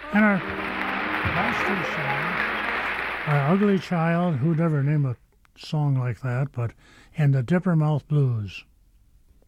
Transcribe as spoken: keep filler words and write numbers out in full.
And our last two songs are Ugly Child, who'd ever name a song like that, but and the Dippermouth Blues.